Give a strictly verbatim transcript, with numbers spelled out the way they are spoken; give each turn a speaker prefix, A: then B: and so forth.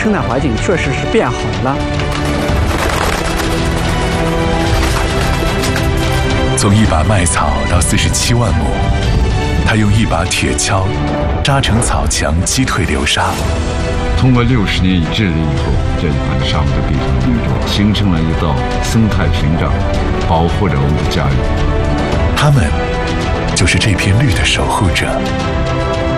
A: 生态环境确实是变好了。
B: 从一把麦草到四十七万亩，他用一把铁锹扎成草墙，击退流沙。
C: 通过六十年以治理以后，这一块沙漠的地方形成了一道生态屏障，保护着我们的家园。
B: 他们就是这片绿的守护者。